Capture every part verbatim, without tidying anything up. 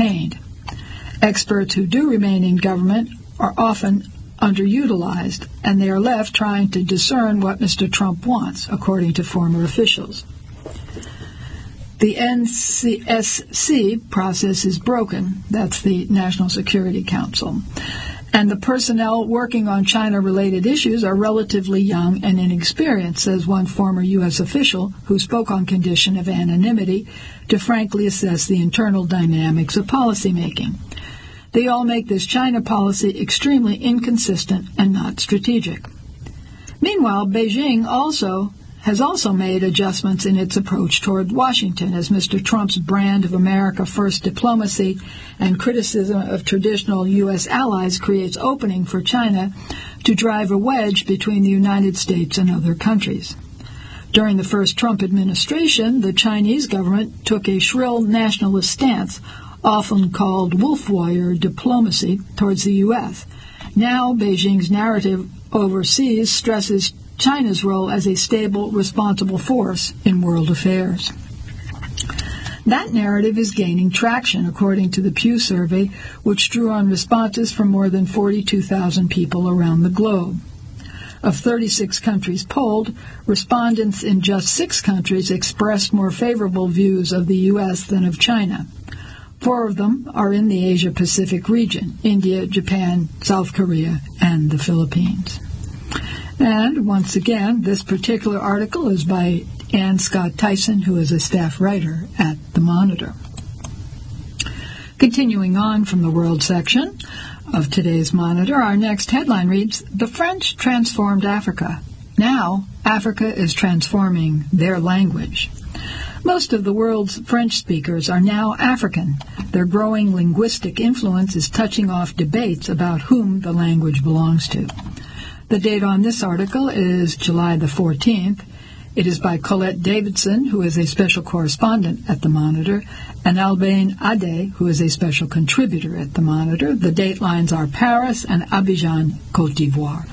retained. Experts who do remain in government are often underutilized, and they are left trying to discern what Mister Trump wants, according to former officials. The N C S C process is broken. That's the National Security Council. And the personnel working on China-related issues are relatively young and inexperienced, says one former U S official who spoke on condition of anonymity to frankly assess the internal dynamics of policymaking. They all make this China policy extremely inconsistent and not strategic. Meanwhile, Beijing also has also made adjustments in its approach toward Washington as Mister Trump's brand of America First diplomacy and criticism of traditional U S allies creates opening for China to drive a wedge between the United States and other countries. During the first Trump administration, the Chinese government took a shrill nationalist stance, often called wolf warrior diplomacy, towards the U S. Now, Beijing's narrative overseas stresses China's role as a stable, responsible force in world affairs. That narrative is gaining traction, according to the Pew survey, which drew on responses from more than forty-two thousand people around the globe. Of thirty-six countries polled, respondents in just six countries expressed more favorable views of the U S than of China. Four of them are in the Asia-Pacific region: India, Japan, South Korea, and the Philippines. And once again, this particular article is by Ann Scott Tyson, who is a staff writer at The Monitor. Continuing on from the World section of today's Monitor, our next headline reads, "The French transformed Africa. Now, Africa is transforming their language." Most of the world's French speakers are now African. Their growing linguistic influence is touching off debates about whom the language belongs to. The date on this article is July the fourteenth. It is by Colette Davidson, who is a special correspondent at The Monitor, and Albane Ade, who is a special contributor at The Monitor. The date lines are Paris and Abidjan, Côte d'Ivoire.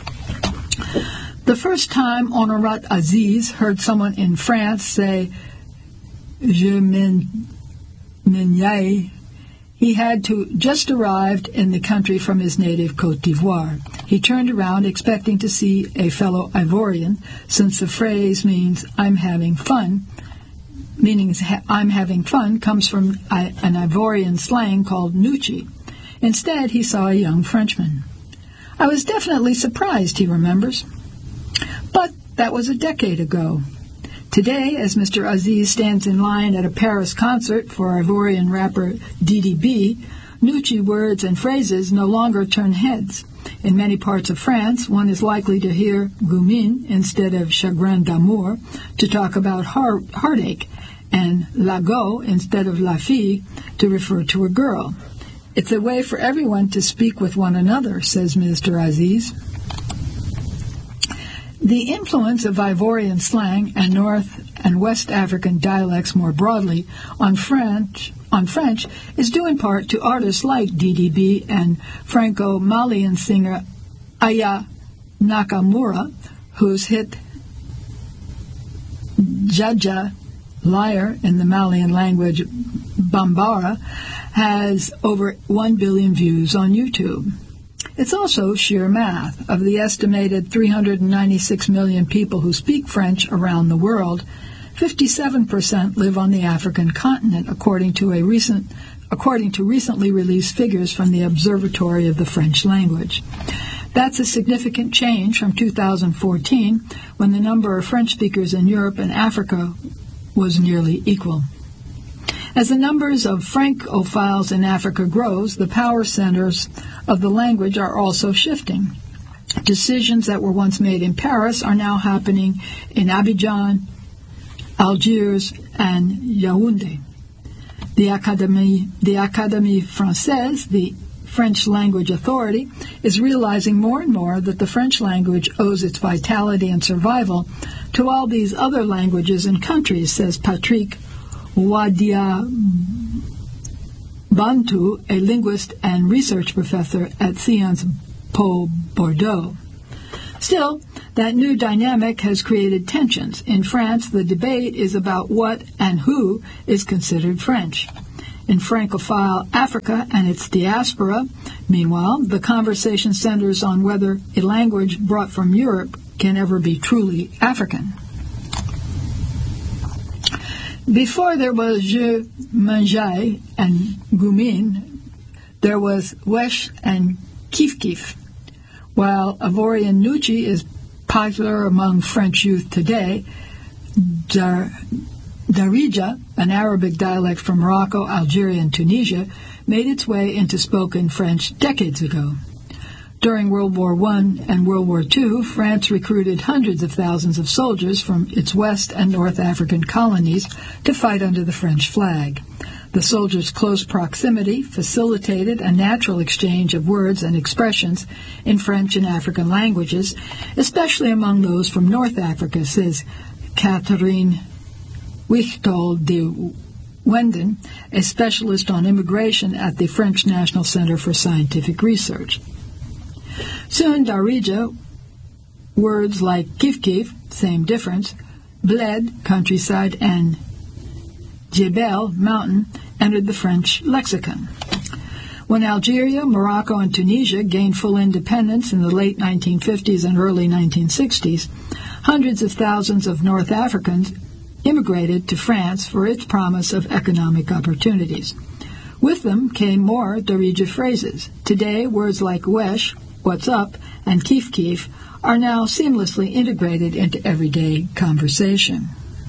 The first time Honorat Aziz heard someone in France say, "Je m'ennuie," he had to just arrived in the country from his native Côte d'Ivoire. He turned around expecting to see a fellow Ivorian, since the phrase means "I'm having fun," meaning "I'm having fun" comes from an Ivorian slang called Nuchi. Instead, he saw a young Frenchman. "I was definitely surprised," he remembers. But that was a decade ago. Today, as Mister Aziz stands in line at a Paris concert for Ivorian rapper D D B, Nuchi words and phrases no longer turn heads. In many parts of France, one is likely to hear goumine instead of chagrin d'amour to talk about heart, heartache, and la go instead of la fille to refer to a girl. It's a way for everyone to speak with one another, says Mister Aziz. The influence of Ivorian slang and North and West African dialects more broadly on French on French is due in part to artists like D D B and Franco-Malian singer Aya Nakamura, whose hit Jaja, Liar in the Malian language Bambara, has over one billion views on YouTube. It's also sheer math. Of the estimated three hundred ninety-six million people who speak French around the world, fifty-seven percent live on the African continent, according to a recent, according to recently released figures from the Observatory of the French Language. That's a significant change from two thousand fourteen, when the number of French speakers in Europe and Africa was nearly equal. As the numbers of Francophiles in Africa grows, the power centers of the language are also shifting. Decisions that were once made in Paris are now happening in Abidjan, Algiers, and Yaoundé. The Académie, the Académie Française, the French language authority, is realizing more and more that the French language owes its vitality and survival to all these other languages and countries, says Patrick Wadia Bantu, a linguist and research professor at Sciences Po Bordeaux. Still, that new dynamic has created tensions. In France, the debate is about what and who is considered French. In Francophile Africa and its diaspora, meanwhile, the conversation centers on whether a language brought from Europe can ever be truly African. Before there was Je Mangeai and Goumin, there was Wesh and Kif Kif. While Ivorian Nuchi is popular among French youth today, Dar- Darija, an Arabic dialect from Morocco, Algeria, and Tunisia, made its way into spoken French decades ago. During World War One and World War Two, France recruited hundreds of thousands of soldiers from its West and North African colonies to fight under the French flag. The soldiers' close proximity facilitated a natural exchange of words and expressions in French and African languages, especially among those from North Africa, says Catherine Wichtol de Wenden, a specialist on immigration at the French National Center for Scientific Research. Soon, Darija, words like kif kif, same difference, bled, countryside, and jebel, mountain, entered the French lexicon. When Algeria, Morocco, and Tunisia gained full independence in the late nineteen fifties and early nineteen sixties, hundreds of thousands of North Africans immigrated to France for its promise of economic opportunities. With them came more Darija phrases. Today, words like wesh, what's up, and kif kif are now seamlessly integrated into everyday conversation.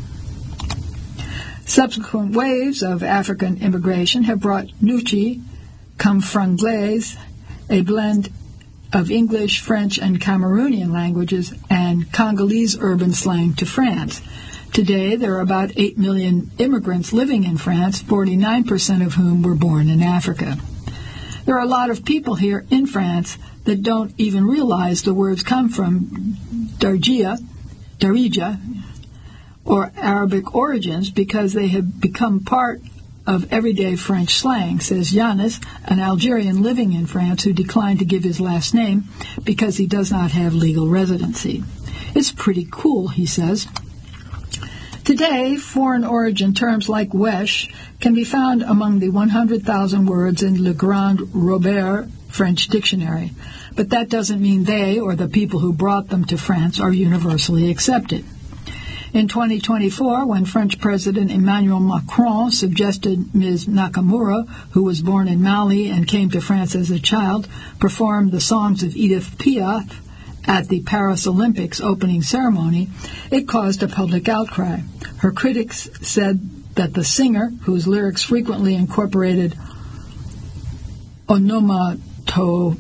Subsequent waves of African immigration have brought Nuchi, Camfranglaise, a blend of English, French, and Cameroonian languages, and Congolese urban slang to France. Today, there are about eight million immigrants living in France, forty-nine percent of whom were born in Africa. There are a lot of people here in France that don't even realize the words come from Darija, Darija, or Arabic origins because they have become part of everyday French slang, says Yanis, an Algerian living in France who declined to give his last name because he does not have legal residency. It's pretty cool, he says. Today, foreign origin terms like wesh can be found among the one hundred thousand words in Le Grand Robert French Dictionary, but that doesn't mean they or the people who brought them to France are universally accepted. In twenty twenty-four, when French President Emmanuel Macron suggested Miz Nakamura, who was born in Mali and came to France as a child, perform the songs of Edith Piaf at the Paris Olympics opening ceremony, it caused a public outcry. Her critics said that the singer, whose lyrics frequently incorporated onomatopoeia,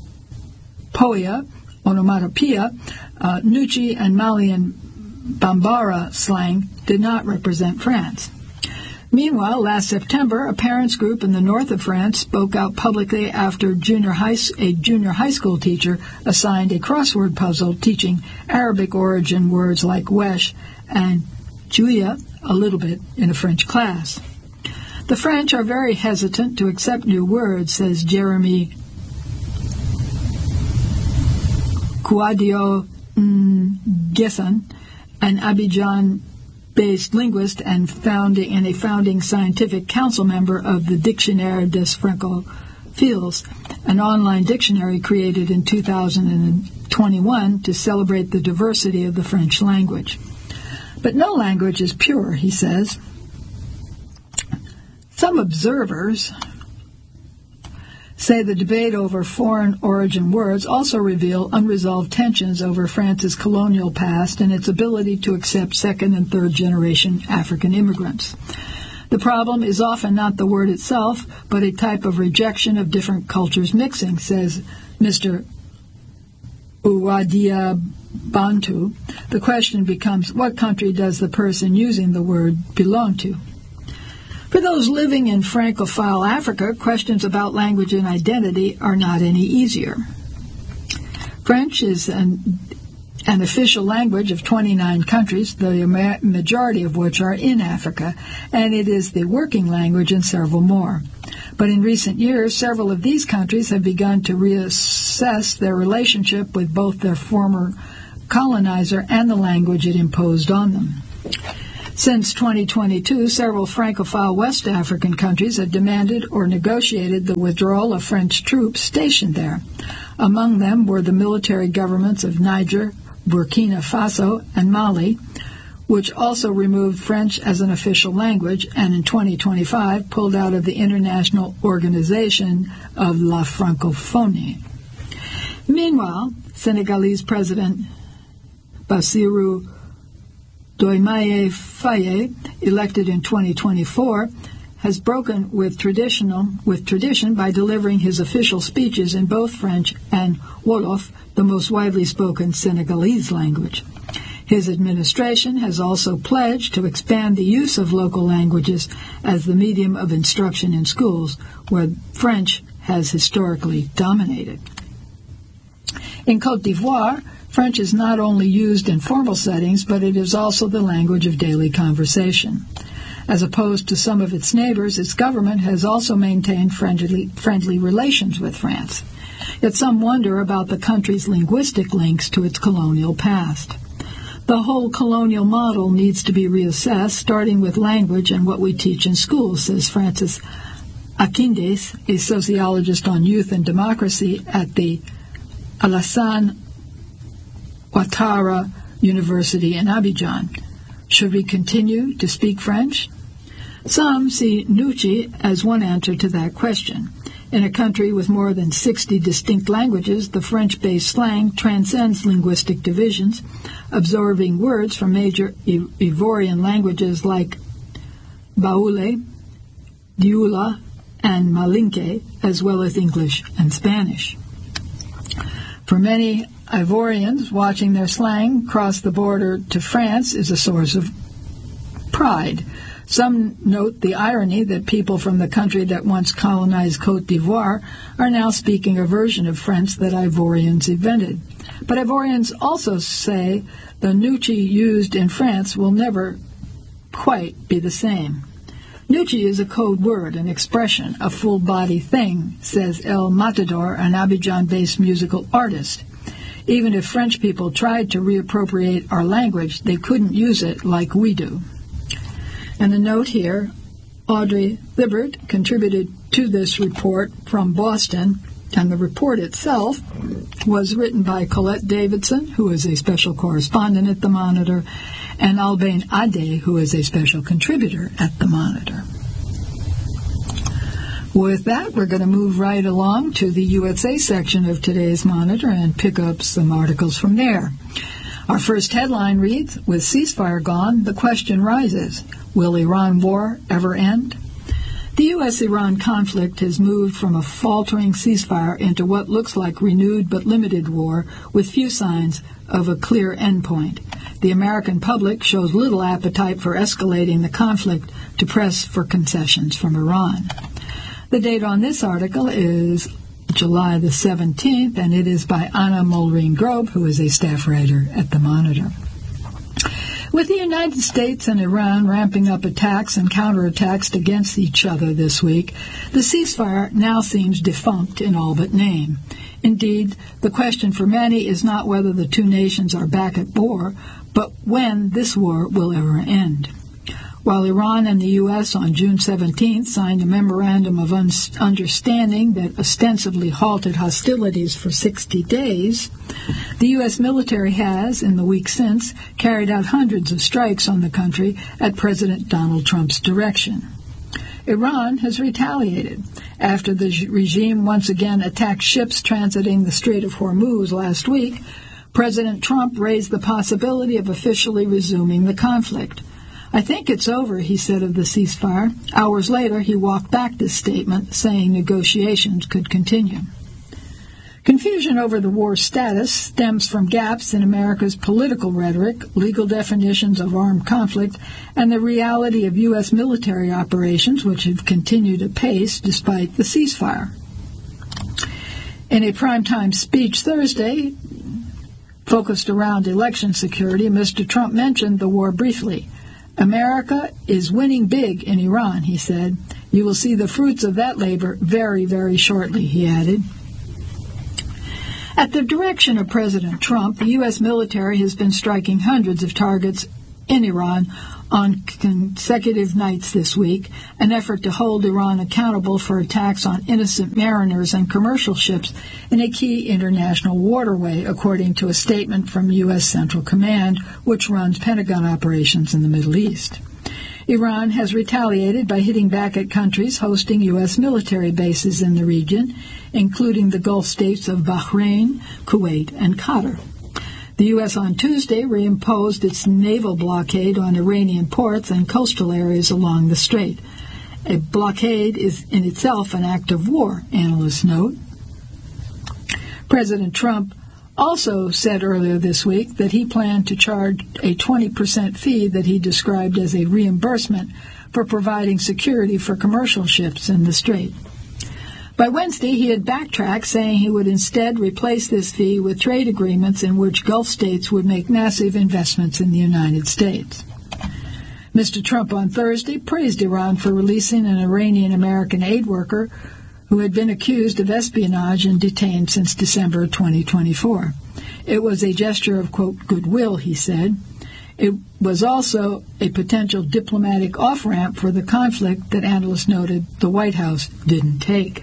onomatopoeia, uh, Nuchi and Malian Bambara slang, did not represent France. Meanwhile, last September, a parents' group in the north of France spoke out publicly after junior high, a junior high school teacher assigned a crossword puzzle teaching Arabic origin words like wesh and juia a little bit in a French class. The French are very hesitant to accept new words, says Jeremy Kouadio Gesson, an Abidjan-based linguist and founding and a founding scientific council member of the Dictionnaire des Francophiles, an online dictionary created in two thousand twenty-one to celebrate the diversity of the French language. But no language is pure, he says. Some observers say the debate over foreign origin words also reveal unresolved tensions over France's colonial past and its ability to accept second and third generation African immigrants. The problem is often not the word itself, but a type of rejection of different cultures mixing, says Mister Uwadia Bantu. The question becomes, what country does the person using the word belong to? For those living in Francophile Africa, questions about language and identity are not any easier. French is an, an official language of twenty-nine countries, the majority of which are in Africa, and it is the working language in several more. But in recent years, several of these countries have begun to reassess their relationship with both their former colonizer and the language it imposed on them. Since twenty twenty-two, several Francophile West African countries have demanded or negotiated the withdrawal of French troops stationed there. Among them were the military governments of Niger, Burkina Faso, and Mali, which also removed French as an official language and in twenty twenty-five pulled out of the International Organization of la Francophonie. Meanwhile, Senegalese President Bassirou Diomaye Faye, elected in twenty twenty-four, has broken with traditional with tradition by delivering his official speeches in both French and Wolof, the most widely spoken Senegalese language. His administration has also pledged to expand the use of local languages as the medium of instruction in schools, where French has historically dominated. In Côte d'Ivoire, French is not only used in formal settings, but it is also the language of daily conversation. As opposed to some of its neighbors, its government has also maintained friendly, friendly relations with France. Yet some wonder about the country's linguistic links to its colonial past. The whole colonial model needs to be reassessed, starting with language and what we teach in schools, says Francis Akindes, a sociologist on youth and democracy at the Alassane Ouattara University in Abidjan. Should we continue to speak French? Some see Nuchi as one answer to that question. In a country with more than sixty distinct languages, the French-based slang transcends linguistic divisions, absorbing words from major Ivorian languages like Baoulé, Dioula, and Malinke, as well as English and Spanish. For many Ivorians, watching their slang cross the border to France is a source of pride. Some note the irony that people from the country that once colonized Côte d'Ivoire are now speaking a version of French that Ivorians invented. But Ivorians also say the Nuchi used in France will never quite be the same. Nuchi is a code word, an expression, a full-body thing, says El Matador, an Abidjan-based musical artist. Even if French people tried to reappropriate our language, they couldn't use it like we do. And a note here, Audrey Libbert contributed to this report from Boston, and the report itself was written by Colette Davidson, who is a special correspondent at the Monitor, and Albain Ade, who is a special contributor at the Monitor. With that, we're going to move right along to the U S A section of today's Monitor and pick up some articles from there. Our first headline reads, with ceasefire gone, the question rises, will Iran war ever end? The U S Iran conflict has moved from a faltering ceasefire into what looks like renewed but limited war with few signs of a clear endpoint. The American public shows little appetite for escalating the conflict to press for concessions from Iran. The date on this article is July the seventeenth, and it is by Anna Mulreen-Grob, who is a staff writer at the Monitor. With the United States and Iran ramping up attacks and counterattacks against each other this week, the ceasefire now seems defunct in all but name. Indeed, the question for many is not whether the two nations are back at war, but when this war will ever end. While Iran and the U S on June seventeenth signed a memorandum of un- understanding that ostensibly halted hostilities for sixty days, the U S military has, in the week since, carried out hundreds of strikes on the country at President Donald Trump's direction. Iran has retaliated. After the regime once again attacked ships transiting the Strait of Hormuz last week, President Trump raised the possibility of officially resuming the conflict. I think it's over, he said of the ceasefire. Hours later, he walked back this statement, saying negotiations could continue. Confusion over the war's status stems from gaps in America's political rhetoric, legal definitions of armed conflict, and the reality of U S military operations, which have continued apace despite the ceasefire. In a primetime speech Thursday, focused around election security, Mister Trump mentioned the war briefly. America is winning big in Iran, he said. You will see the fruits of that labor very, very shortly, he added. At the direction of President Trump, the U S military has been striking hundreds of targets in Iran on consecutive nights this week, an effort to hold Iran accountable for attacks on innocent mariners and commercial ships in a key international waterway, according to a statement from U S Central Command, which runs Pentagon operations in the Middle East. Iran has retaliated by hitting back at countries hosting U S military bases in the region, including the Gulf states of Bahrain, Kuwait, and Qatar. The U S on Tuesday reimposed its naval blockade on Iranian ports and coastal areas along the strait. A blockade is in itself an act of war, analysts note. President Trump also said earlier this week that he planned to charge a twenty percent fee that he described as a reimbursement for providing security for commercial ships in the strait. By Wednesday, he had backtracked, saying he would instead replace this fee with trade agreements in which Gulf states would make massive investments in the United States. Mister Trump on Thursday praised Iran for releasing an Iranian-American aid worker who had been accused of espionage and detained since December twenty twenty-four. It was a gesture of, quote, goodwill, he said. It was also a potential diplomatic off-ramp for the conflict that analysts noted the White House didn't take.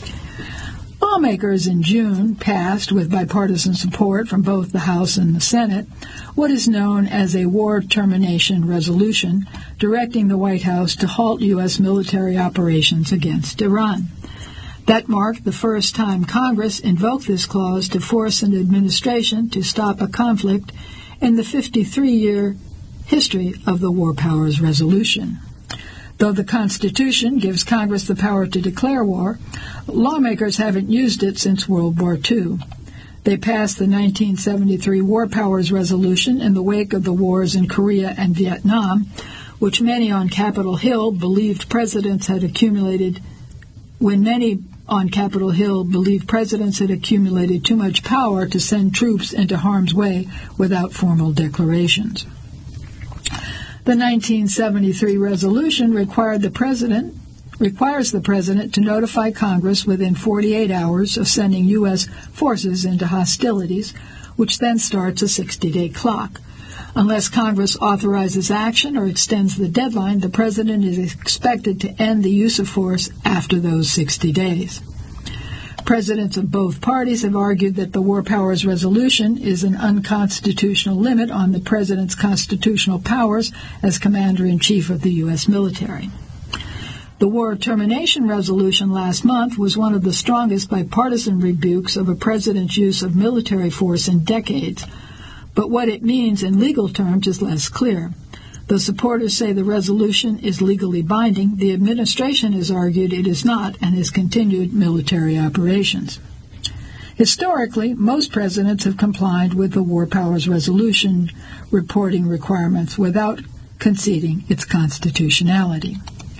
Lawmakers in June passed, with bipartisan support from both the House and the Senate, what is known as a war termination resolution, directing the White House to halt U S military operations against Iran. That marked the first time Congress invoked this clause to force an administration to stop a conflict in the fifty-three-year history of the War Powers Resolution. Though the Constitution gives Congress the power to declare war, lawmakers haven't used it since World War Two. They passed the nineteen seventy-three War Powers Resolution in the wake of the wars in Korea and Vietnam, which many on Capitol Hill believed presidents had accumulated when many on Capitol Hill believed presidents had accumulated too much power to send troops into harm's way without formal declarations. The nineteen seventy-three resolution required the president requires the president to notify Congress within forty-eight hours of sending U S forces into hostilities, which then starts a sixty-day clock. Unless Congress authorizes action or extends the deadline, the president is expected to end the use of force after those sixty days. Presidents of both parties have argued that the War Powers Resolution is an unconstitutional limit on the president's constitutional powers as commander-in-chief of the U S military. The War Termination Resolution last month was one of the strongest bipartisan rebukes of a president's use of military force in decades, but what it means in legal terms is less clear. Though supporters say the resolution is legally binding, the administration has argued it is not and has continued military operations. Historically, most presidents have complied with the War Powers Resolution reporting requirements without conceding its constitutionality.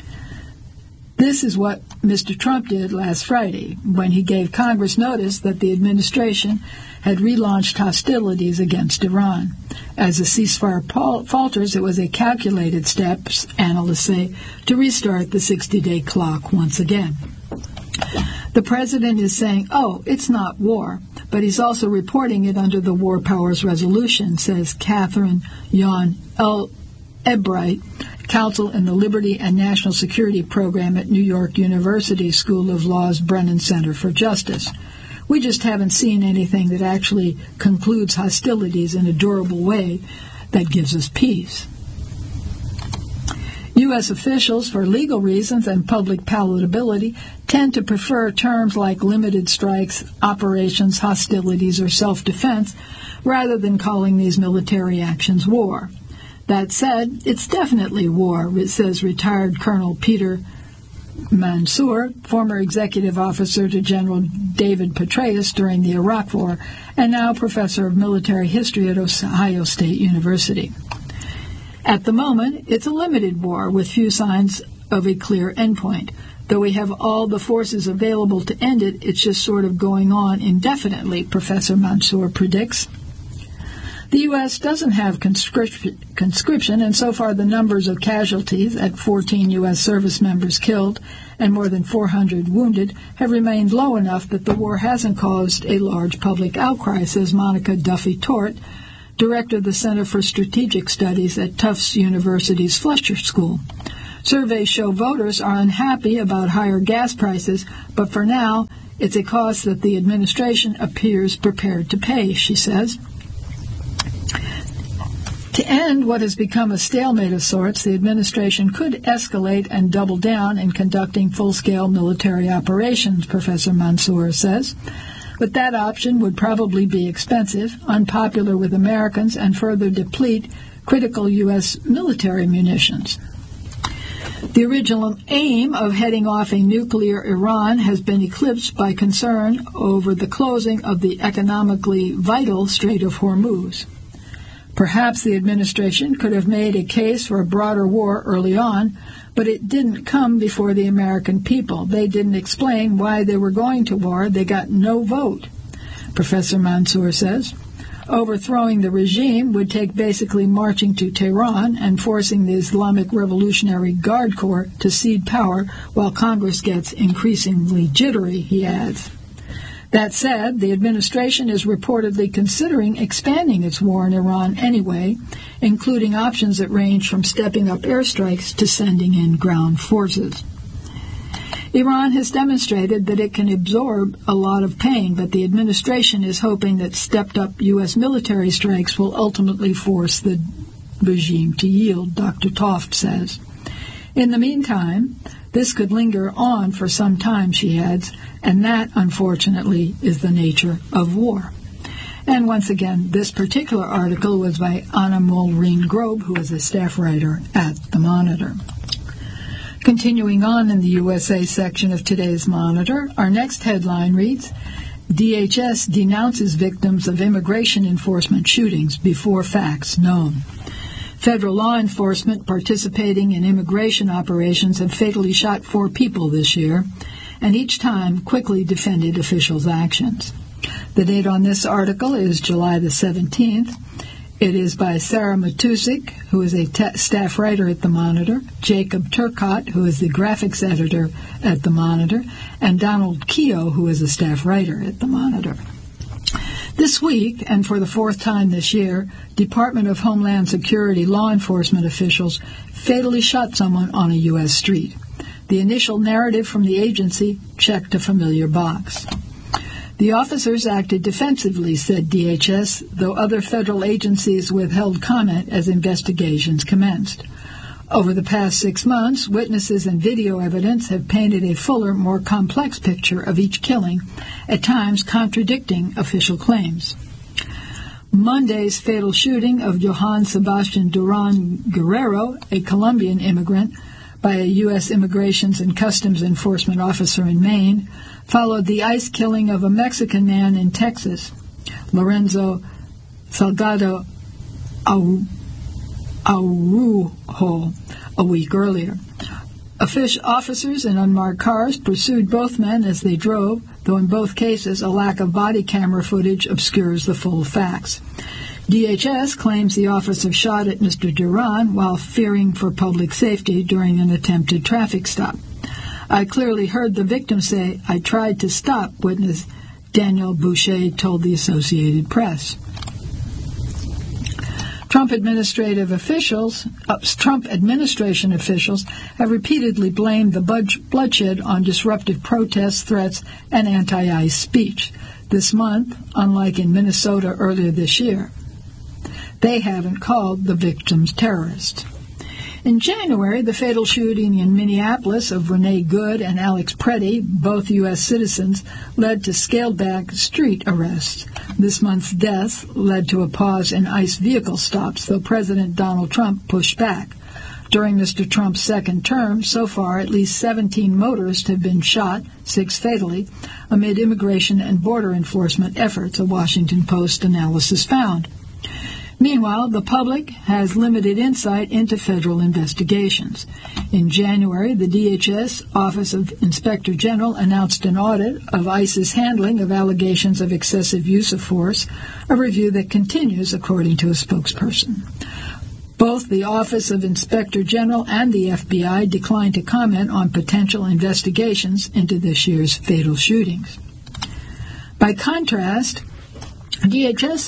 This is what Mister Trump did last Friday when he gave Congress notice that the administration had relaunched hostilities against Iran. As the ceasefire falters, it was a calculated step, analysts say, to restart the sixty-day clock once again. The president is saying, oh, it's not war, but he's also reporting it under the War Powers Resolution, says Catherine Yon Ebright, counsel in the Liberty and National Security Program at New York University School of Law's Brennan Center for Justice. We just haven't seen anything that actually concludes hostilities in a durable way that gives us peace. U S officials, for legal reasons and public palatability, tend to prefer terms like limited strikes, operations, hostilities, or self-defense, rather than calling these military actions war. That said, it's definitely war, says retired Colonel Peter Mansour, former executive officer to General David Petraeus during the Iraq War, and now professor of military history at Ohio State University. At the moment, it's a limited war with few signs of a clear endpoint. Though we have all the forces available to end it, it's just sort of going on indefinitely, Professor Mansour predicts. The U S doesn't have conscript- conscription, and so far the numbers of casualties, at fourteen U S service members killed and more than four hundred wounded, have remained low enough that the war hasn't caused a large public outcry, says Monica Duffy Tort, director of the Center for Strategic Studies at Tufts University's Fletcher School. Surveys show voters are unhappy about higher gas prices, but for now, it's a cost that the administration appears prepared to pay, she says. To end what has become a stalemate of sorts, the administration could escalate and double down in conducting full-scale military operations, Professor Mansour says. But that option would probably be expensive, unpopular with Americans, and further deplete critical U S military munitions. The original aim of heading off a nuclear Iran has been eclipsed by concern over the closing of the economically vital Strait of Hormuz. Perhaps the administration could have made a case for a broader war early on, but it didn't come before the American people. They didn't explain why they were going to war. They got no vote, Professor Mansour says. Overthrowing the regime would take basically marching to Tehran and forcing the Islamic Revolutionary Guard Corps to cede power while Congress gets increasingly jittery, he adds. That said, the administration is reportedly considering expanding its war in Iran anyway, including options that range from stepping up airstrikes to sending in ground forces. Iran has demonstrated that it can absorb a lot of pain, but the administration is hoping that stepped-up U S military strikes will ultimately force the regime to yield, Doctor Toft says. In the meantime, this could linger on for some time, she adds, and that, unfortunately, is the nature of war. And once again, this particular article was by Anna Mulreen-Grobe, who is a staff writer at The Monitor. Continuing on in the U S A section of today's Monitor, our next headline reads, D H S denounces victims of immigration enforcement shootings before facts known. Federal law enforcement participating in immigration operations have fatally shot four people this year, and each time quickly defended officials' actions. The date on this article is July the seventeenth. It is by Sarah Matusik, who is a te- staff writer at The Monitor, Jacob Turcott, who is the graphics editor at The Monitor, and Donald Keogh, who is a staff writer at The Monitor. This week, and for the fourth time this year, Department of Homeland Security law enforcement officials fatally shot someone on a U S street. The initial narrative from the agency checked a familiar box. The officers acted defensively, said D H S, though other federal agencies withheld comment as investigations commenced. Over the past six months, witnesses and video evidence have painted a fuller, more complex picture of each killing, at times contradicting official claims. Monday's fatal shooting of Johann Sebastian Duran Guerrero, a Colombian immigrant, by a U S Immigrations and Customs Enforcement officer in Maine, followed the ICE killing of a Mexican man in Texas, Lorenzo Salgado Araujo, a week earlier. Official officers in unmarked cars pursued both men as they drove, though in both cases a lack of body camera footage obscures the full facts. D H S claims the officer shot at Mister Duran while fearing for public safety during an attempted traffic stop. I clearly heard the victim say, "I tried to stop," witness Daniel Boucher told the Associated Press. Trump administrative officials, uh, Trump administration officials have repeatedly blamed the budge, bloodshed on disruptive protests, threats, and anti-ICE speech. This month, unlike in Minnesota earlier this year, they haven't called the victims terrorists. In January, the fatal shooting in Minneapolis of Renee Good and Alex Preddy, both U S citizens, led to scaled-back street arrests. This month's death led to a pause in ICE vehicle stops, though President Donald Trump pushed back. During Mister Trump's second term, so far, at least seventeen motorists have been shot, six fatally, amid immigration and border enforcement efforts, a Washington Post analysis found. Meanwhile, the public has limited insight into federal investigations. In January, the D H S Office of Inspector General announced an audit of ICE's handling of allegations of excessive use of force, a review that continues, according to a spokesperson. Both the Office of Inspector General and the F B I declined to comment on potential investigations into this year's fatal shootings. By contrast, D H S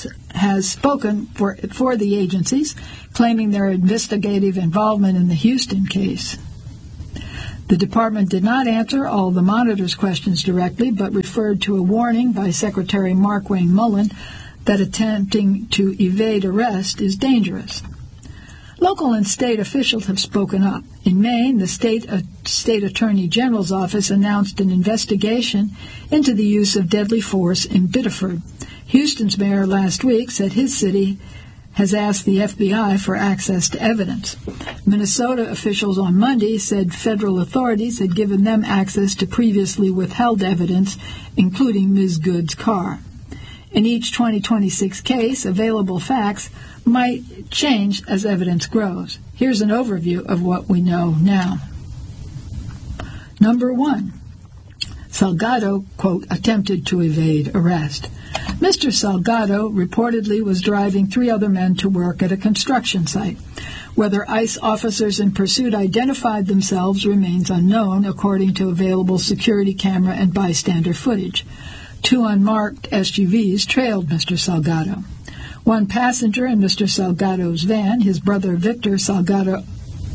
has spoken for, for the agencies, claiming their investigative involvement in the Houston case. The department did not answer all the monitor's questions directly, but referred to a warning by Secretary Mark Wayne Mullen that attempting to evade arrest is dangerous. Local and state officials have spoken up. In Maine, the state, uh, state attorney general's office announced an investigation into the use of deadly force in Biddeford. Houston's mayor last week said his city has asked the F B I for access to evidence. Minnesota officials on Monday said federal authorities had given them access to previously withheld evidence, including Miz Good's car. In each twenty twenty-six case, available facts might change as evidence grows. Here's an overview of what we know now. Number one, Salgado, quote, attempted to evade arrest. Mister Salgado reportedly was driving three other men to work at a construction site. Whether ICE officers in pursuit identified themselves remains unknown, according to available security camera and bystander footage. Two unmarked S U Vs trailed Mister Salgado. One passenger in Mister Salgado's van, his brother Victor Salgado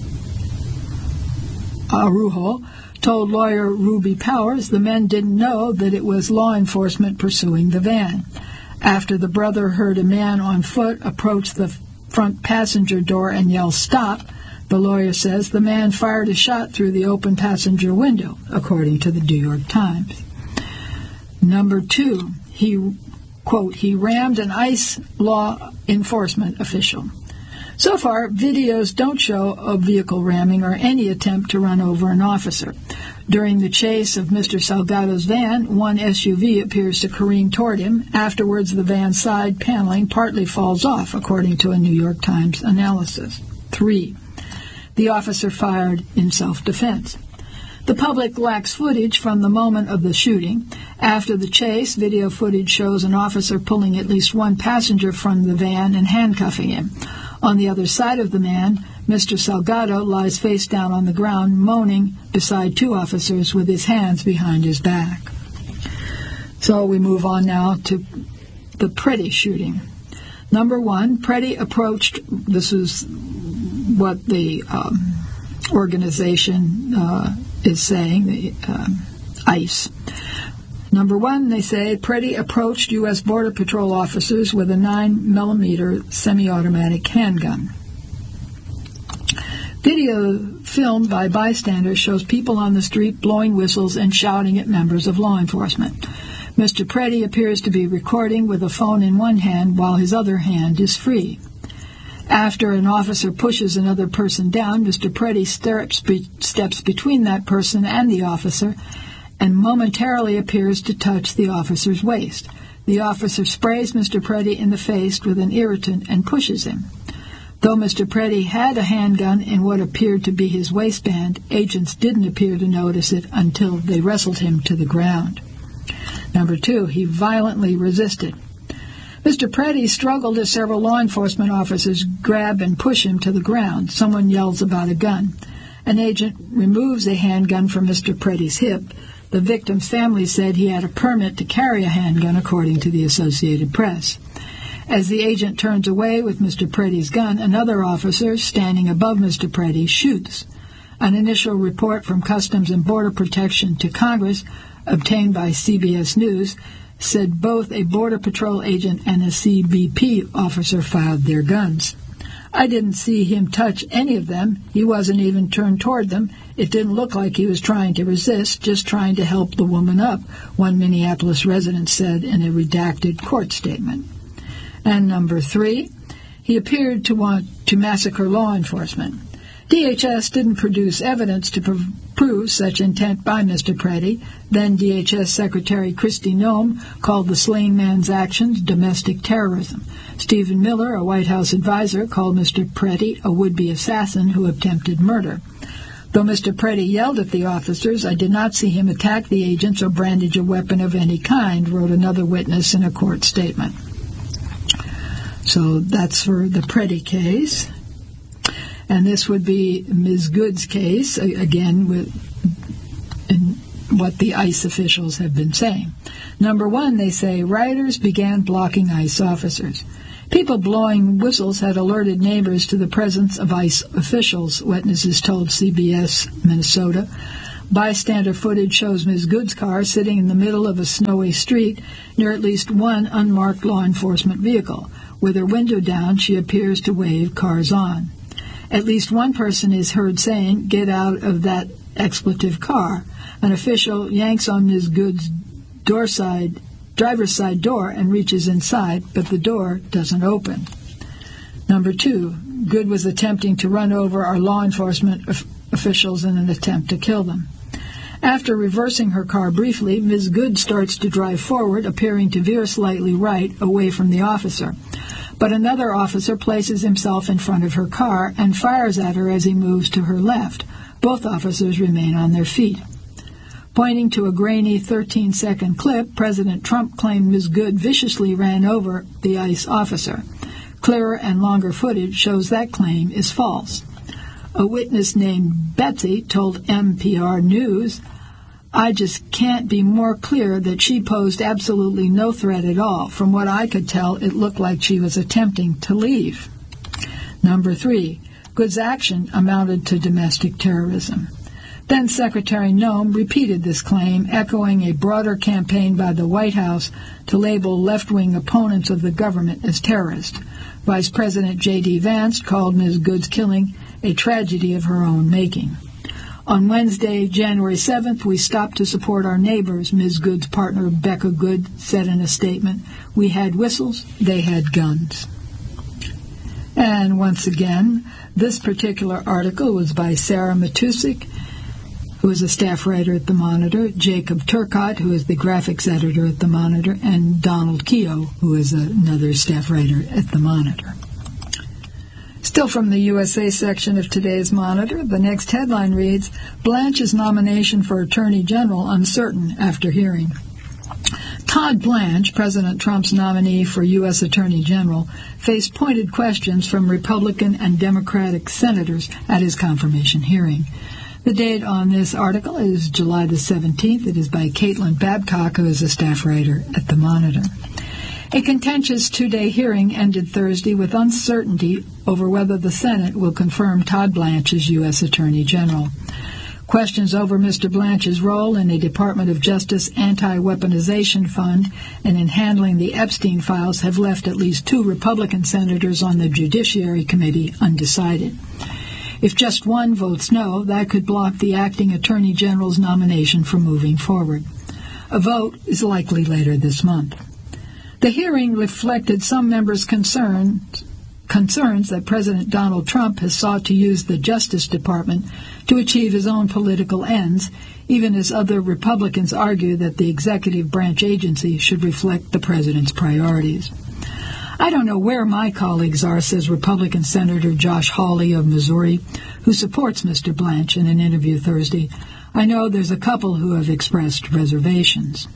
Arujo, told lawyer Ruby Powers the men didn't know that it was law enforcement pursuing the van. After the brother heard a man on foot approach the front passenger door and yell, "Stop," the lawyer says the man fired a shot through the open passenger window, according to the New York Times. Number two, he, quote, he rammed an ICE law enforcement official. So far, videos don't show a vehicle ramming or any attempt to run over an officer. During the chase of Mister Salgado's van, one S U V appears to careen toward him. Afterwards, the van's side paneling partly falls off, according to a New York Times analysis. Three, the officer fired in self-defense. The public lacks footage from the moment of the shooting. After the chase, video footage shows an officer pulling at least one passenger from the van and handcuffing him. On the other side of the man, Mister Salgado lies face down on the ground, moaning beside two officers with his hands behind his back. So we move on now to the Preddy shooting. Number one, Preddy approached, this is what the um, organization uh, is saying, the um, ICE. Number one, they say, Preddy approached U S Border Patrol officers with a nine millimeter semi-automatic handgun. Video filmed by bystanders shows people on the street blowing whistles and shouting at members of law enforcement. Mister Preddy appears to be recording with a phone in one hand while his other hand is free. After an officer pushes another person down, Mister Preddy steps, be- steps between that person and the officer and momentarily appears to touch the officer's waist. The officer sprays Mister Preddy in the face with an irritant and pushes him. Though Mister Preddy had a handgun in what appeared to be his waistband, agents didn't appear to notice it until they wrestled him to the ground. Number two, he violently resisted. Mister Preddy struggled as several law enforcement officers grab and push him to the ground. Someone yells about a gun. An agent removes a handgun from Mister Preddy's hip. The victim's family said he had a permit to carry a handgun, according to the Associated Press. As the agent turns away with Mister Preddy's gun, another officer, standing above Mister Preddy, shoots. An initial report from Customs and Border Protection to Congress, obtained by C B S News, said both a Border Patrol agent and a C B P officer fired their guns. I didn't see him touch any of them. He wasn't even turned toward them. It didn't look like he was trying to resist, just trying to help the woman up, one Minneapolis resident said in a redacted court statement. And number three, he appeared to want to massacre law enforcement. D H S didn't produce evidence to prov- prove such intent by Mister Preddy. Then D H S Secretary Kristi Noem called the slain man's actions domestic terrorism. Stephen Miller, a White House advisor, called Mister Preddy a would-be assassin who attempted murder. Though Mister Preddy yelled at the officers, I did not see him attack the agents or brandish a weapon of any kind, wrote another witness in a court statement. So that's for the Preddy case. And this would be Miz Good's case, again, with in what the ICE officials have been saying. Number one, they say, rioters began blocking ICE officers. People blowing whistles had alerted neighbors to the presence of ICE officials, witnesses told C B S Minnesota. Bystander footage shows Miz Good's car sitting in the middle of a snowy street near at least one unmarked law enforcement vehicle. With her window down, she appears to wave cars on. At least one person is heard saying, "Get out of that expletive car." An official yanks on Miz Good's door side, driver's side door and reaches inside, but the door doesn't open. Number two, Good was attempting to run over our law enforcement of- officials in an attempt to kill them. After reversing her car briefly, Miz Good starts to drive forward, appearing to veer slightly right, away from the officer. But another officer places himself in front of her car and fires at her as he moves to her left. Both officers remain on their feet. Pointing to a grainy thirteen-second clip, President Trump claimed Miz Good viciously ran over the ICE officer. Clearer and longer footage shows that claim is false. A witness named Betsy told N P R News, "I just can't be more clear that she posed absolutely no threat at all. From what I could tell, it looked like she was attempting to leave." Number three, Good's action amounted to domestic terrorism. Then Secretary Noem repeated this claim, echoing a broader campaign by the White House to label left-wing opponents of the government as terrorists. Vice President J D Vance called Miz Good's killing a tragedy of her own making. On Wednesday, January seventh, we stopped to support our neighbors, Miz Good's partner Becca Good said in a statement. We had whistles, they had guns. And once again, this particular article was by Sarah Matusik, who is a staff writer at The Monitor, Jacob Turcott, who is the graphics editor at The Monitor, and Donald Keogh, who is another staff writer at The Monitor. Still from the U S A section of today's Monitor, the next headline reads, Blanche's nomination for Attorney General uncertain after hearing. Todd Blanche, President Trump's nominee for U S Attorney General, faced pointed questions from Republican and Democratic senators at his confirmation hearing. The date on this article is July the seventeenth. It is by Caitlin Babcock, who is a staff writer at The Monitor. A contentious two-day hearing ended Thursday with uncertainty over whether the Senate will confirm Todd Blanche as U S Attorney General. Questions over Mister Blanche's role in a Department of Justice anti-weaponization fund and in handling the Epstein files have left at least two Republican senators on the Judiciary Committee undecided. If just one votes no, that could block the acting Attorney General's nomination from moving forward. A vote is likely later this month. The hearing reflected some members' concerns, concerns that President Donald Trump has sought to use the Justice Department to achieve his own political ends, even as other Republicans argue that the executive branch agency should reflect the president's priorities. I don't know where my colleagues are, says Republican Senator Josh Hawley of Missouri, who supports Mister Blanche in an interview Thursday. I know there's a couple who have expressed reservations.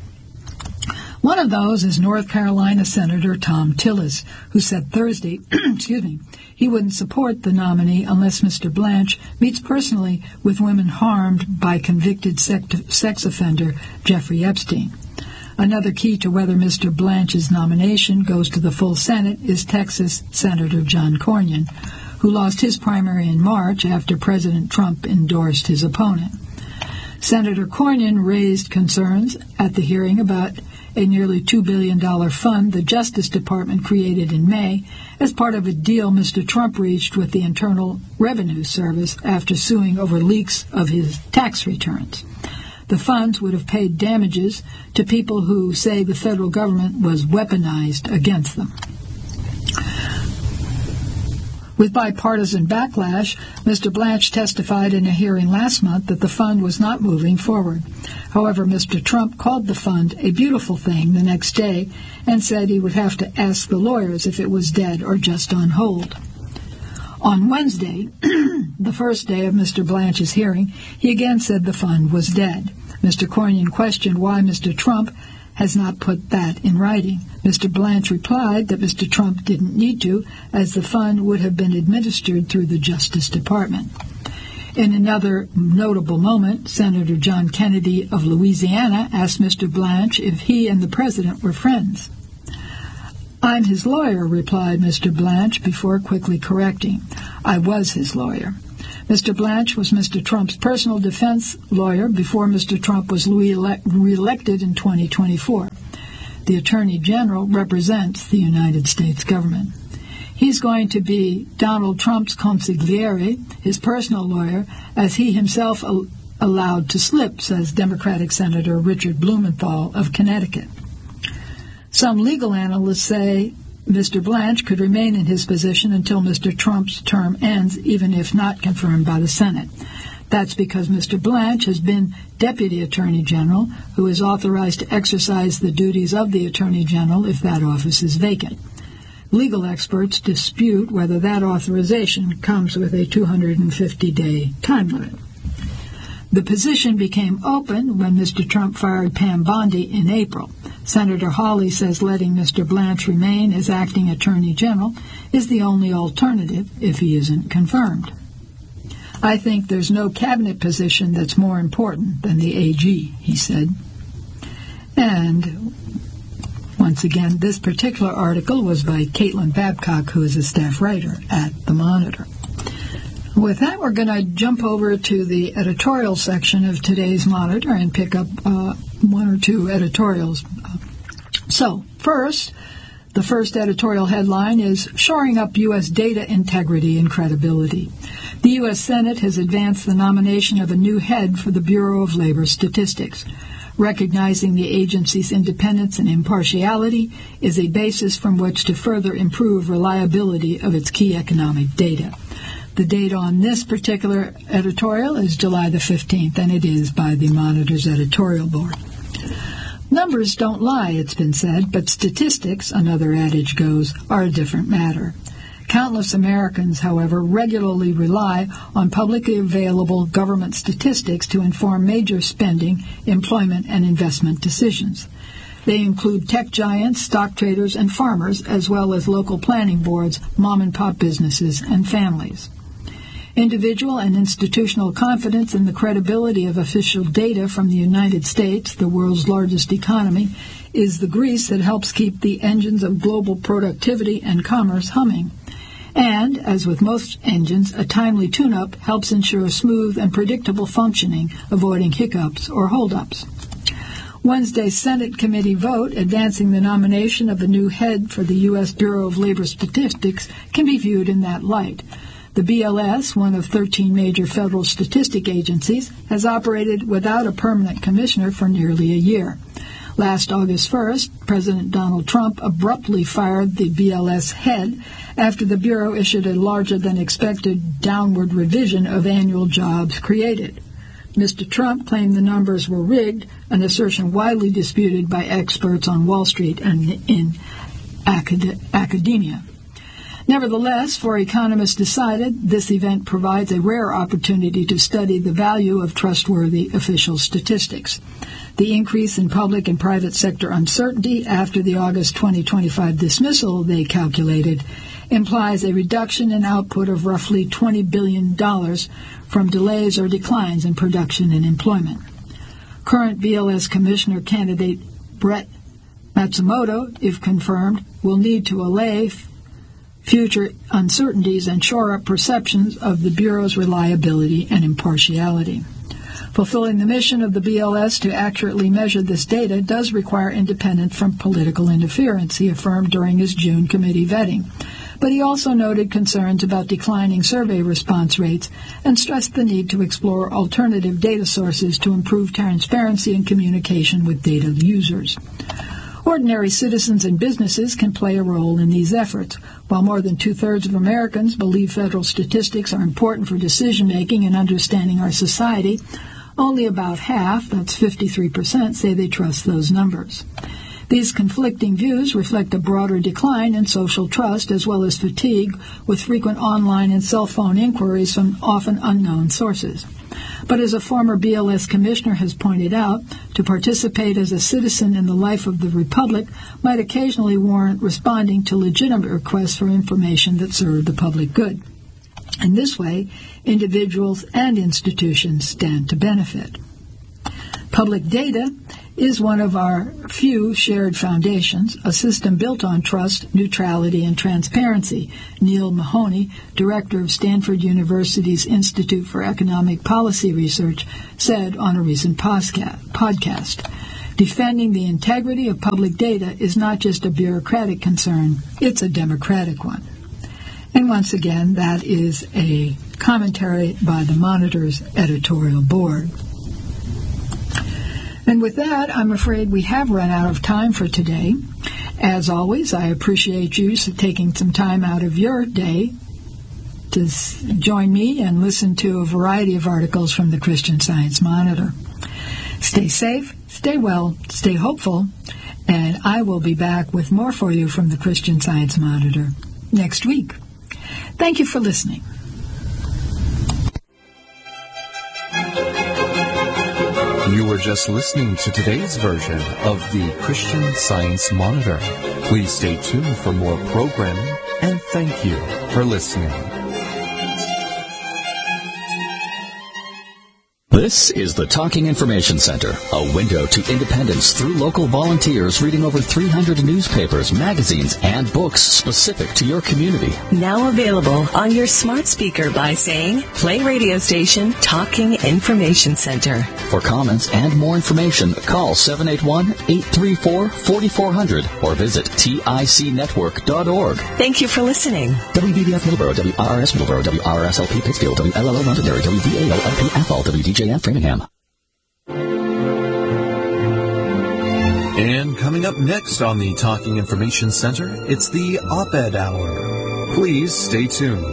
One of those is North Carolina Senator Thom Tillis, who said Thursday, excuse me, he wouldn't support the nominee unless Mister Blanche meets personally with women harmed by convicted sex offender Jeffrey Epstein. Another key to whether Mister Blanche's nomination goes to the full Senate is Texas Senator John Cornyn, who lost his primary in March after President Trump endorsed his opponent. Senator Cornyn raised concerns at the hearing about a nearly two billion dollars fund the Justice Department created in May as part of a deal Mister Trump reached with the Internal Revenue Service after suing over leaks of his tax returns. The funds would have paid damages to people who say the federal government was weaponized against them. With bipartisan backlash, Mister Blanche testified in a hearing last month that the fund was not moving forward. However, Mister Trump called the fund a beautiful thing the next day and said he would have to ask the lawyers if it was dead or just on hold. On Wednesday, the first day of Mister Blanche's hearing, he again said the fund was dead. Mister Cornyn questioned why Mister Trump has not put that in writing. Mister Blanche replied that Mister Trump didn't need to, as the fund would have been administered through the Justice Department. In another notable moment, Senator John Kennedy of Louisiana asked Mister Blanche if he and the president were friends. "I'm his lawyer," replied Mister Blanche before quickly correcting. "I was his lawyer." Mister Blanche was Mister Trump's personal defense lawyer before Mister Trump was re-elected in twenty twenty-four. The Attorney General represents the United States government. He's going to be Donald Trump's consigliere, his personal lawyer, as he himself al- allowed to slip, says Democratic Senator Richard Blumenthal of Connecticut. Some legal analysts say Mister Blanche could remain in his position until Mister Trump's term ends, even if not confirmed by the Senate. That's because Mister Blanche has been Deputy Attorney General, who is authorized to exercise the duties of the Attorney General if that office is vacant. Legal experts dispute whether that authorization comes with a two hundred fifty day time limit. The position became open when Mister Trump fired Pam Bondi in April. Senator Hawley says letting Mister Blanche remain as acting Attorney General is the only alternative if he isn't confirmed. "I think there's no cabinet position that's more important than the A G, he said. And once again, this particular article was by Caitlin Babcock, who is a staff writer at The Monitor. With that, we're going to jump over to the editorial section of today's Monitor and pick up uh, one or two editorials. So, first, the first editorial headline is Shoring Up U S Data Integrity and Credibility. The U S Senate has advanced the nomination of a new head for the Bureau of Labor Statistics. Recognizing the agency's independence and impartiality is a basis from which to further improve reliability of its key economic data. The date on this particular editorial is July the fifteenth, and it is by the Monitor's editorial board. Numbers don't lie, it's been said, but statistics, another adage goes, are a different matter. Countless Americans, however, regularly rely on publicly available government statistics to inform major spending, employment, and investment decisions. They include tech giants, stock traders, and farmers, as well as local planning boards, mom-and-pop businesses, and families. Individual and institutional confidence in the credibility of official data from the United States, the world's largest economy, is the grease that helps keep the engines of global productivity and commerce humming. And, as with most engines, a timely tune-up helps ensure smooth and predictable functioning, avoiding hiccups or holdups. Wednesday's Senate committee vote advancing the nomination of a new head for the U S Bureau of Labor Statistics can be viewed in that light. The B L S, one of thirteen major federal statistic agencies, has operated without a permanent commissioner for nearly a year. Last August first, President Donald Trump abruptly fired the B L S head after the Bureau issued a larger-than-expected downward revision of annual jobs created. Mister Trump claimed the numbers were rigged, an assertion widely disputed by experts on Wall Street and in acad- academia. Nevertheless, four economists decided this event provides a rare opportunity to study the value of trustworthy official statistics. The increase in public and private sector uncertainty after the August twenty twenty-five dismissal, they calculated, implies a reduction in output of roughly twenty billion dollars from delays or declines in production and employment. Current B L S Commissioner candidate Brett Matsumoto, if confirmed, will need to allay f- future uncertainties and shore up perceptions of the Bureau's reliability and impartiality. Fulfilling the mission of the B L S to accurately measure this data does require independence from political interference, he affirmed during his June committee vetting. But he also noted concerns about declining survey response rates and stressed the need to explore alternative data sources to improve transparency and communication with data users. Ordinary citizens and businesses can play a role in these efforts. While more than two-thirds of Americans believe federal statistics are important for decision-making and understanding our society, only about half, that's fifty-three percent, say they trust those numbers. These conflicting views reflect a broader decline in social trust as well as fatigue with frequent online and cell phone inquiries from often unknown sources. But as a former B L S commissioner has pointed out, to participate as a citizen in the life of the Republic might occasionally warrant responding to legitimate requests for information that serve the public good. In this way, individuals and institutions stand to benefit. Public data is one of our few shared foundations, a system built on trust, neutrality, and transparency, Neil Mahoney, director of Stanford University's Institute for Economic Policy Research, said on a recent podcast. Defending the integrity of public data is not just a bureaucratic concern, it's a democratic one. And once again, that is a commentary by the Monitor's editorial board. And with that, I'm afraid we have run out of time for today. As always, I appreciate you taking some time out of your day to join me and listen to a variety of articles from the Christian Science Monitor. Stay safe, stay well, stay hopeful, and I will be back with more for you from the Christian Science Monitor next week. Thank you for listening. You were just listening to today's version of the Christian Science Monitor. Please stay tuned for more programming, and thank you for listening. This is the Talking Information Center, a window to independence through local volunteers reading over three hundred newspapers, magazines, and books specific to your community. Now available on your smart speaker by saying, play radio station Talking Information Center. For comments and more information, call seven eight one, eight three four, four four zero zero or visit tic network dot org. Thank you for listening. W B B F Middleborough, W R R S Middleborough, W R R S L P Pittsfield, W L L O Londonderry, W V A L L P Athol, W D J F Framingham. And coming up next on the Talking Information Center, it's the Op-Ed Hour. Please stay tuned.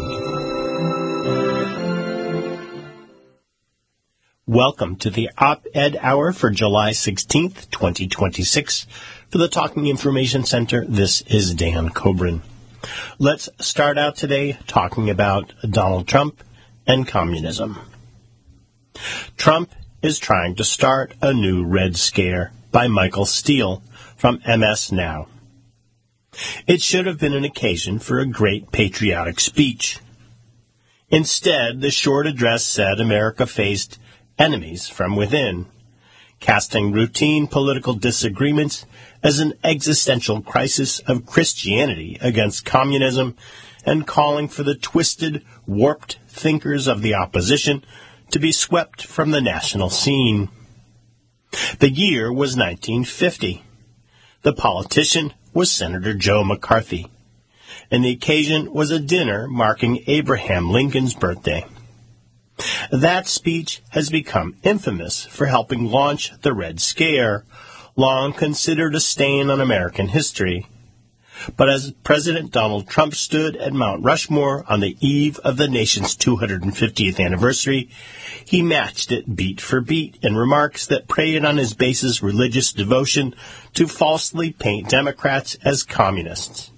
Welcome to the Op-Ed Hour for July sixteenth, twenty twenty-six. For the Talking Information Center, this is Dan Coburn. Let's start out today talking about Donald Trump and communism. Trump is trying to start a new Red Scare by Michael Steele from M S Now. It should have been an occasion for a great patriotic speech. Instead, the short address said America faced enemies from within, casting routine political disagreements as an existential crisis of Christianity against communism and calling for the twisted, warped thinkers of the opposition to be swept from the national scene. The year was nineteen fifty. The politician was Senator Joe McCarthy, and the occasion was a dinner marking Abraham Lincoln's birthday. That speech has become infamous for helping launch the Red Scare, long considered a stain on American history. But as President Donald Trump stood at Mount Rushmore on the eve of the nation's two hundred fiftieth anniversary, he matched it beat for beat in remarks that preyed on his base's religious devotion to falsely paint Democrats as communists.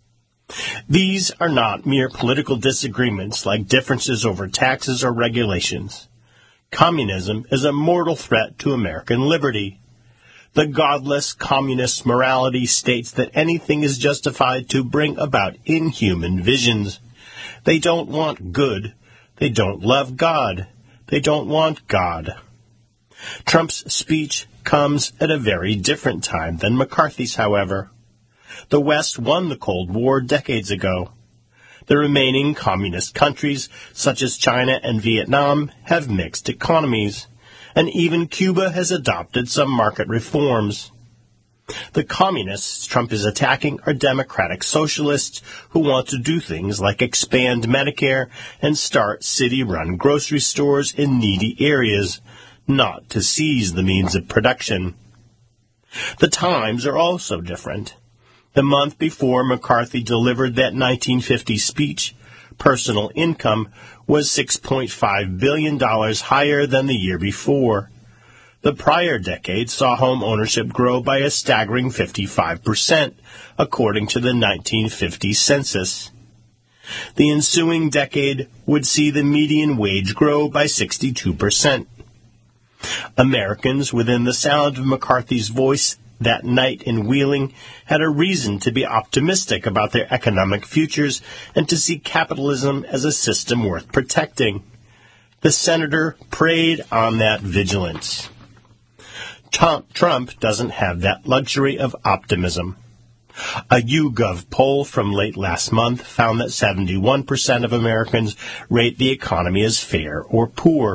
These are not mere political disagreements like differences over taxes or regulations. Communism is a mortal threat to American liberty. The godless communist morality states that anything is justified to bring about inhuman visions. They don't want good. They don't love God. They don't want God. Trump's speech comes at a very different time than McCarthy's, however. The West won the Cold War decades ago. The remaining communist countries, such as China and Vietnam, have mixed economies, and even Cuba has adopted some market reforms. The communists Trump is attacking are democratic socialists who want to do things like expand Medicare and start city-run grocery stores in needy areas, not to seize the means of production. The times are also different. The month before McCarthy delivered that nineteen fifty speech, personal income was six point five billion dollars higher than the year before. The prior decade saw home ownership grow by a staggering fifty-five percent, according to the nineteen fifty census. The ensuing decade would see the median wage grow by sixty-two percent. Americans within the sound of McCarthy's voice that night in Wheeling had a reason to be optimistic about their economic futures and to see capitalism as a system worth protecting. The senator preyed on that vigilance. Trump doesn't have that luxury of optimism. A YouGov poll from late last month found that seventy-one percent of Americans rate the economy as fair or poor.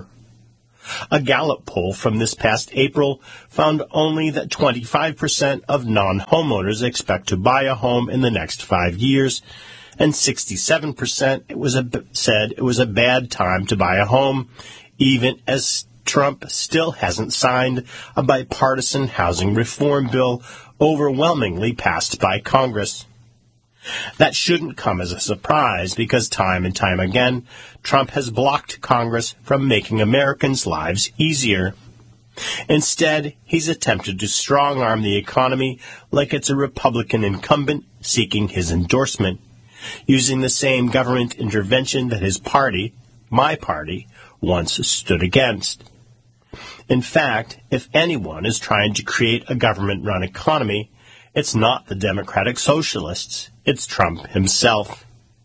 A Gallup poll from this past April found only that twenty-five percent of non-homeowners expect to buy a home in the next five years, and sixty-seven percent it was a, said it was a bad time to buy a home, even as Trump still hasn't signed a bipartisan housing reform bill overwhelmingly passed by Congress. That shouldn't come as a surprise because time and time again, Trump has blocked Congress from making Americans' lives easier. Instead, he's attempted to strong-arm the economy like it's a Republican incumbent seeking his endorsement, using the same government intervention that his party, my party, once stood against. In fact, if anyone is trying to create a government-run economy, it's not the Democratic Socialists, it's Trump himself.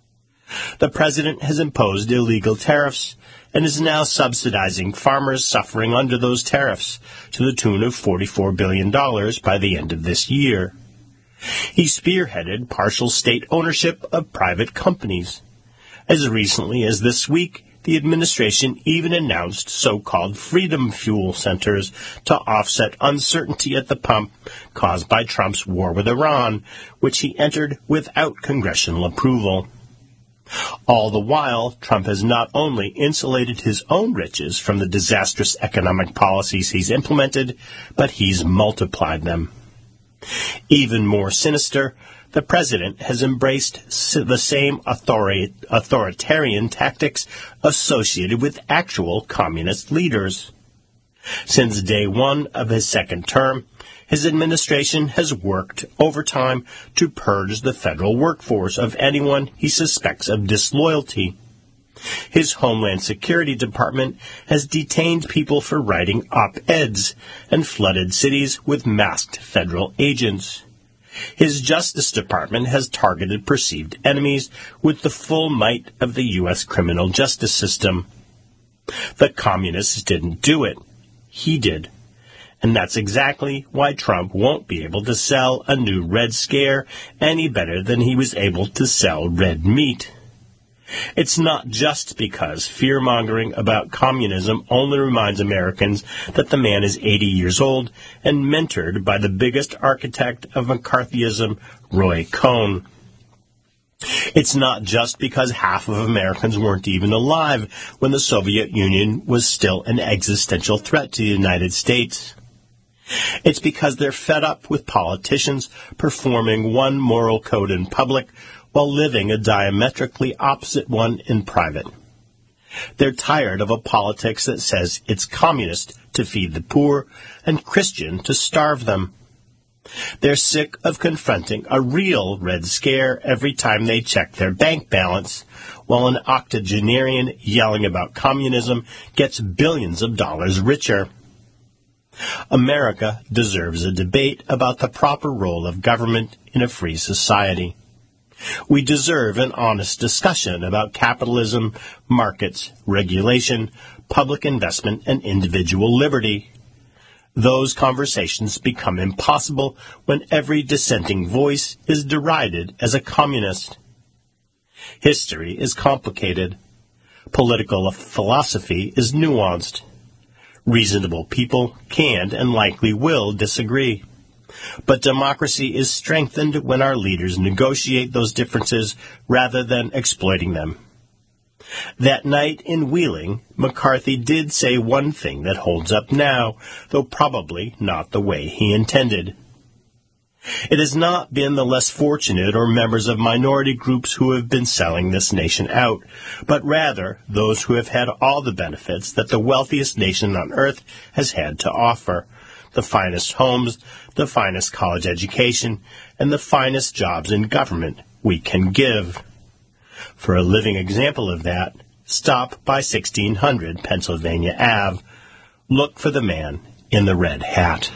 The president has imposed illegal tariffs and is now subsidizing farmers suffering under those tariffs to the tune of forty-four billion dollars by the end of this year. He spearheaded partial state ownership of private companies. As recently as this week, the administration even announced so-called freedom fuel centers to offset uncertainty at the pump caused by Trump's war with Iran, which he entered without congressional approval. All the while, Trump has not only insulated his own riches from the disastrous economic policies he's implemented, but he's multiplied them. Even more sinister, the president has embraced the same authori- authoritarian tactics associated with actual communist leaders. Since day one of his second term, his administration has worked overtime to purge the federal workforce of anyone he suspects of disloyalty. His Homeland Security Department has detained people for writing op-eds and flooded cities with masked federal agents. His Justice Department has targeted perceived enemies with the full might of the U S criminal justice system. The communists didn't do it. He did. And that's exactly why Trump won't be able to sell a new Red Scare any better than he was able to sell red meat. It's not just because fear-mongering about communism only reminds Americans that the man is eighty years old and mentored by the biggest architect of McCarthyism, Roy Cohn. It's not just because half of Americans weren't even alive when the Soviet Union was still an existential threat to the United States. It's because they're fed up with politicians performing one moral code in public while living a diametrically opposite one in private. They're tired of a politics that says it's communist to feed the poor and Christian to starve them. They're sick of confronting a real Red Scare every time they check their bank balance, while an octogenarian yelling about communism gets billions of dollars richer. America deserves a debate about the proper role of government in a free society. We deserve an honest discussion about capitalism, markets, regulation, public investment, and individual liberty. Those conversations become impossible when every dissenting voice is derided as a communist. History is complicated. Political philosophy is nuanced. Reasonable people can and likely will disagree. But democracy is strengthened when our leaders negotiate those differences rather than exploiting them. That night in Wheeling, McCarthy did say one thing that holds up now, though probably not the way he intended. It has not been the less fortunate or members of minority groups who have been selling this nation out, but rather those who have had all the benefits that the wealthiest nation on earth has had to offer. The finest homes, the finest college education, and the finest jobs in government we can give. For a living example of that, stop by sixteen hundred Pennsylvania Avenue. Look for the man in the red hat.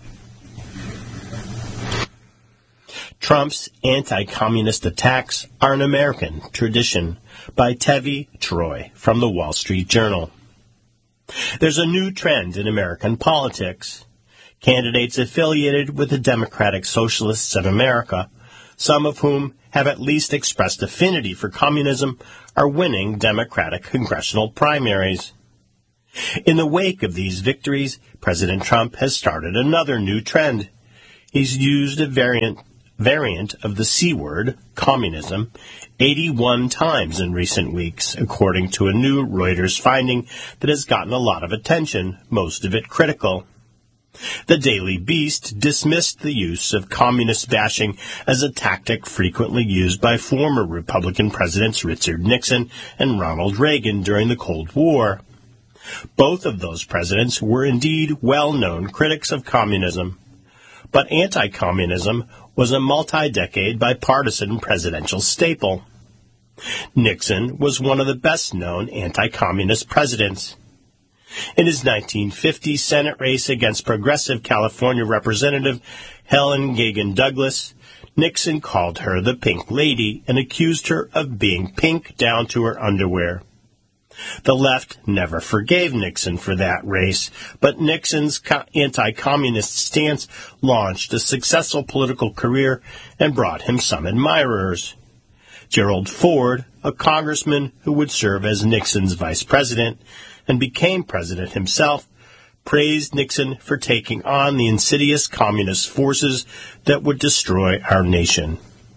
Trump's anti-communist attacks are an American tradition, by Tevi Troy from the Wall Street Journal. There's a new trend in American politics. Candidates affiliated with the Democratic Socialists of America, some of whom have at least expressed affinity for communism, are winning Democratic congressional primaries. In the wake of these victories, President Trump has started another new trend. He's used a variant variant of the C word, communism, eighty-one times in recent weeks, according to a new Reuters finding that has gotten a lot of attention, most of it critical. The Daily Beast dismissed the use of communist bashing as a tactic frequently used by former Republican presidents Richard Nixon and Ronald Reagan during the Cold War. Both of those presidents were indeed well-known critics of communism. But anti-communism was a multi-decade bipartisan presidential staple. Nixon was one of the best-known anti-communist presidents. In his nineteen fifty Senate race against progressive California Representative Helen Gagan Douglas, Nixon called her the Pink Lady and accused her of being pink down to her underwear. The left never forgave Nixon for that race, but Nixon's co- anti-communist stance launched a successful political career and brought him some admirers. Gerald Ford, a congressman who would serve as Nixon's vice president and became president himself, praised Nixon for taking on the insidious communist forces that would destroy our nation.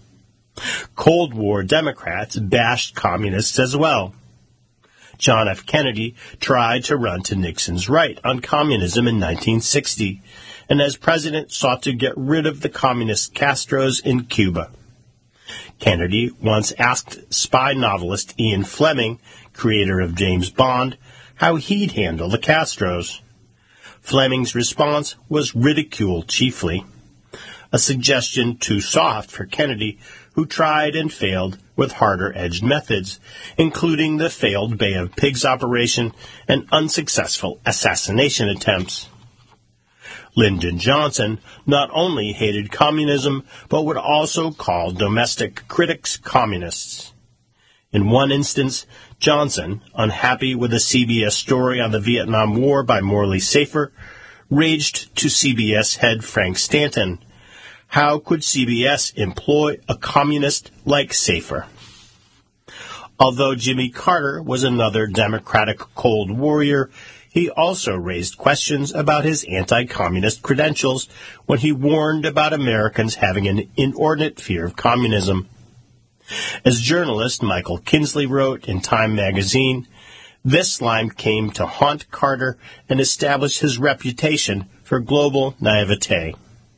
Cold War Democrats bashed communists as well. John F. Kennedy tried to run to Nixon's right on communism in nineteen sixty, and as president sought to get rid of the communist Castros in Cuba. Kennedy once asked spy novelist Ian Fleming, creator of James Bond, how he'd handle the Castros. Fleming's response was ridicule chiefly, a suggestion too soft for Kennedy, who tried and failed with harder-edged methods, including the failed Bay of Pigs operation and unsuccessful assassination attempts. Lyndon Johnson not only hated communism, but would also call domestic critics communists. In one instance, Johnson, unhappy with a C B S story on the Vietnam War by Morley Safer, raged to C B S head Frank Stanton. How could C B S employ a communist like Safer? Although Jimmy Carter was another Democratic Cold Warrior, he also raised questions about his anti-communist credentials when he warned about Americans having an inordinate fear of communism. As journalist Michael Kinsley wrote in Time magazine, this line came to haunt Carter and establish his reputation for global naivete.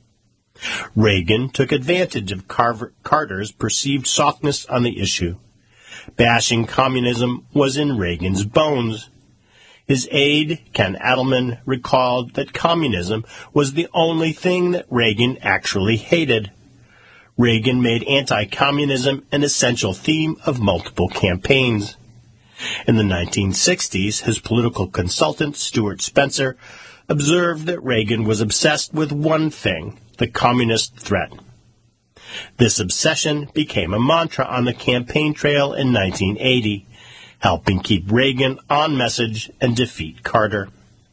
Reagan took advantage of Carver, Carter's perceived softness on the issue. Bashing communism was in Reagan's bones. His aide, Ken Adelman, recalled that communism was the only thing that Reagan actually hated. Reagan made anti-communism an essential theme of multiple campaigns. In the nineteen sixties, his political consultant, Stuart Spencer, observed that Reagan was obsessed with one thing, the communist threat. This obsession became a mantra on the campaign trail in nineteen eighty, helping keep Reagan on message and defeat Carter.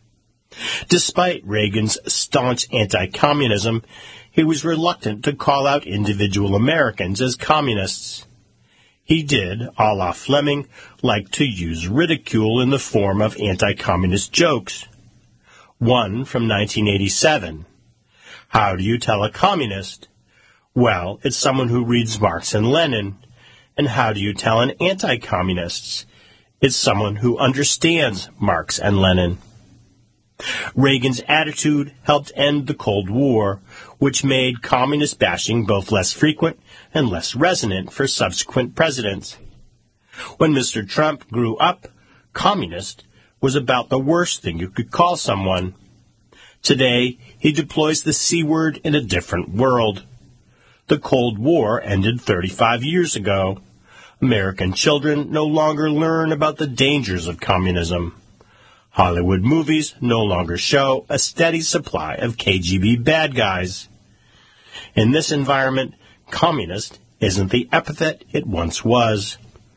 Despite Reagan's staunch anti-communism, he was reluctant to call out individual Americans as communists. He did, a la Fleming, like to use ridicule in the form of anti-communist jokes. One from nineteen eighty-seven. How do you tell a communist? Well, it's someone who reads Marx and Lenin. And how do you tell an anti-communist? It's someone who understands Marx and Lenin. Reagan's attitude helped end the Cold War, which made communist bashing both less frequent and less resonant for subsequent presidents. When Mister Trump grew up, communist was about the worst thing you could call someone. Today, he deploys the C word in a different world. The Cold War ended thirty-five years ago. American children no longer learn about the dangers of communism. Hollywood movies no longer show a steady supply of K G B bad guys. In this environment, communist isn't the epithet it once was.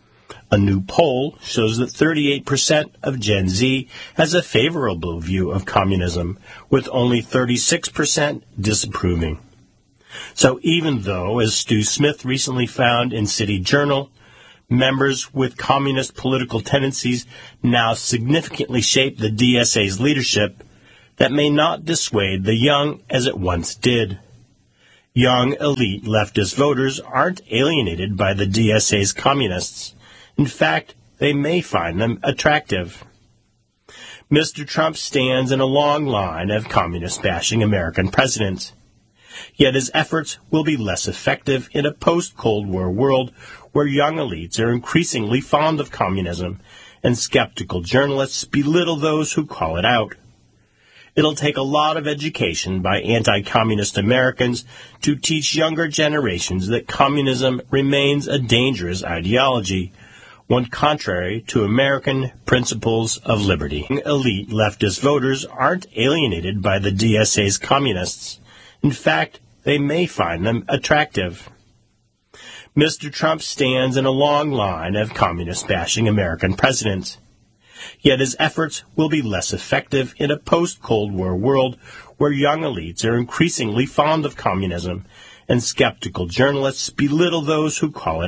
A new poll shows that thirty-eight percent of Gen Z has a favorable view of communism, with only thirty-six percent disapproving. So even though, as Stu Smith recently found in City Journal, members with communist political tendencies now significantly shape the D S A's leadership, that may not dissuade the young as it once did. Young, elite leftist voters aren't alienated by the D S A's communists. In fact, they may find them attractive. Mister Trump stands in a long line of communist-bashing American presidents. Yet his efforts will be less effective in a post-Cold War world where young elites are increasingly fond of communism and skeptical journalists belittle those who call it out. It'll take a lot of education by anti-communist Americans to teach younger generations that communism remains a dangerous ideology, one contrary to American principles of liberty. Elite leftist voters aren't alienated by the D S A's communists. In fact, they may find them attractive. Mister Trump stands in a long line of communist-bashing American presidents. Yet his efforts will be less effective in a post-Cold War world where young elites are increasingly fond of communism and skeptical journalists belittle those who call it